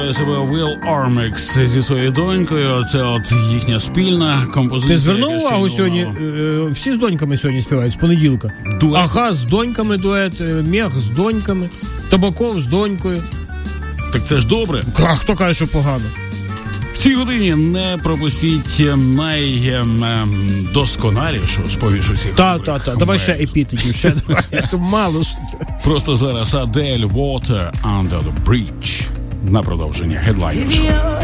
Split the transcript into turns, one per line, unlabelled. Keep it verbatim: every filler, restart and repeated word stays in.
Себе Will Armix зі своєю донькою. Це от їхня спільна композиція.
Ти звернув увагу сьогодні? Е, всі з доньками сьогодні співають з понеділка.
Дует.
Ага, з доньками дует, Мех з доньками, Табаков з донькою.
Так це ж добре.
А хто каже, що погано?
В цій годині не пропустіть найдосконалішу з-поміж усіх.
Так, так, так. Давай ще епітетів, ще давай. Це мало що.
Просто зараз Адель Water Under the Bridge. На продовження Headliner Show.